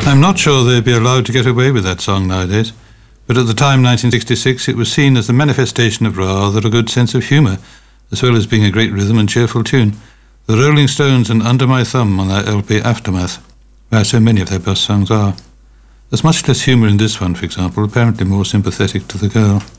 I'm not sure they'd be allowed to get away with that song nowadays, but at the time, 1966, it was seen as the manifestation of rather a good sense of humour, as well as being a great rhythm and cheerful tune. The Rolling Stones and Under My Thumb on their LP Aftermath, where so many of their best songs are. There's much less humour in this one, for example, apparently more sympathetic to the girl.